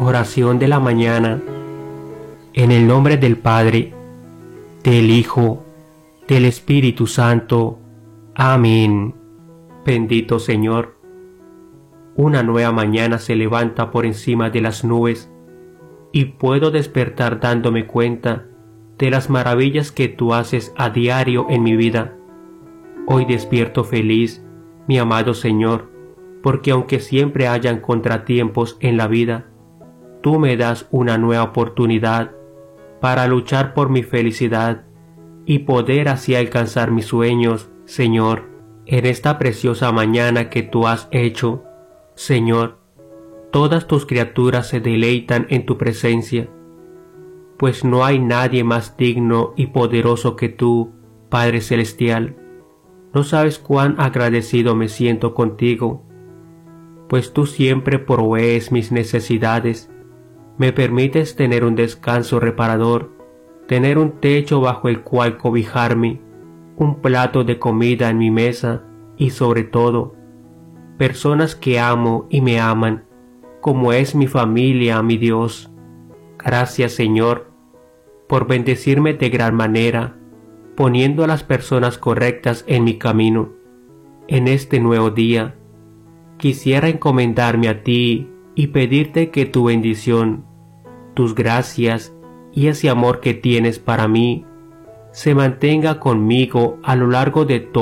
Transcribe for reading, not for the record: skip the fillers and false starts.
Oración de la mañana. En el nombre del Padre, del Hijo, del Espíritu Santo. Amén. Bendito Señor. Una nueva mañana se levanta por encima de las nubes y puedo despertar dándome cuenta de las maravillas que tú haces a diario en mi vida. Hoy despierto feliz, mi amado Señor, porque aunque siempre hayan contratiempos en la vida, tú me das una nueva oportunidad para luchar por mi felicidad y poder así alcanzar mis sueños, Señor. En esta preciosa mañana que tú has hecho, Señor, todas tus criaturas se deleitan en tu presencia, pues no hay nadie más digno y poderoso que tú, Padre Celestial. No sabes cuán agradecido me siento contigo, pues tú siempre provees mis necesidades, me permites tener un descanso reparador, tener un techo bajo el cual cobijarme, un plato de comida en mi mesa y sobre todo, personas que amo y me aman, como es mi familia, mi Dios. Gracias, Señor, por bendecirme de gran manera, poniendo a las personas correctas en mi camino. En este nuevo día, quisiera encomendarme a ti y pedirte que tu bendición, tus gracias y ese amor que tienes para mí se mantenga conmigo a lo largo de todo